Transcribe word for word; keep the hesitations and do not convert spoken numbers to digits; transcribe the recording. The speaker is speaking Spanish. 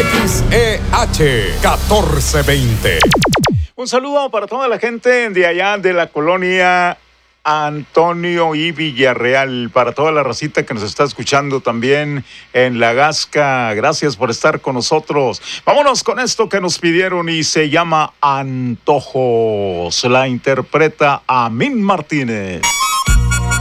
X E H catorce veinte. Un saludo para toda la gente de allá de la colonia Antonio y Villarreal, para toda la racita que nos está escuchando también en La Gasca. Gracias por estar con nosotros. Vámonos con esto que nos pidieron y se llama Antojos. La interpreta Amin Martínez.